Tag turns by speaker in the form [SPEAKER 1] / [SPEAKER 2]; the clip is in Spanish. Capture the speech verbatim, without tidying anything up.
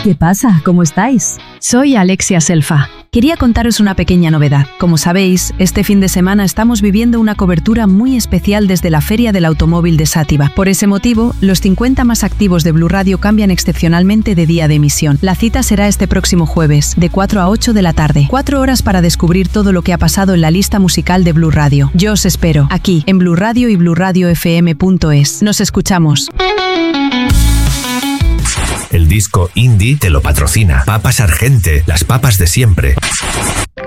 [SPEAKER 1] ¿Qué pasa? ¿Cómo estáis?
[SPEAKER 2] Soy Alexia Selfa. Quería contaros una pequeña novedad. Como sabéis, este fin de semana estamos viviendo una cobertura muy especial desde la Feria del Automóvil de Sátiva. Por ese motivo, los cincuenta más activos de Blu Radio cambian excepcionalmente de día de emisión. La cita será este próximo jueves, de cuatro a ocho de la tarde. Cuatro horas para descubrir todo lo que ha pasado en la lista musical de Blu Radio. Yo os espero, aquí, en Blu Radio y blu radio f m punto es. Nos escuchamos.
[SPEAKER 3] El disco indie te lo patrocina Papas Argente, las papas de siempre.